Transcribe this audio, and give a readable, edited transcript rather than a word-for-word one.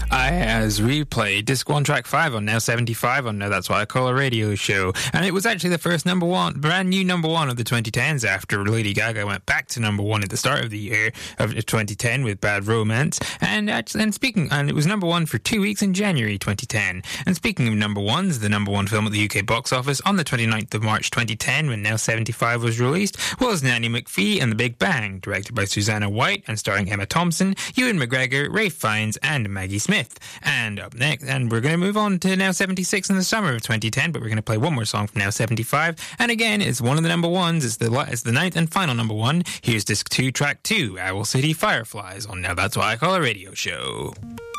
As we played Disc 1 Track 5 on Now 75 on Now That's What I Call a Radio Show. And it was actually the first brand new number one of the 2010s after Lady Gaga went back to number one at the start of the year of 2010 with Bad Romance. And it was number one for 2 weeks in January 2010. And speaking of number ones, the number one film at the UK box office on the 29th of March 2010 when Now 75 was released was Nanny McPhee and the Big Bang, directed by Susanna White and starring Emma Thompson, Ewan McGregor, Ralph Fiennes and Maggie Smith. And up next, and we're going to move on to Now 76 in the summer of 2010, but we're going to play one more song from Now 75. And again, it's one of the number ones. It's the ninth and final number one. Here's Disc 2 Track 2, Owl City Fireflies on Now That's What I Call a Radio Show.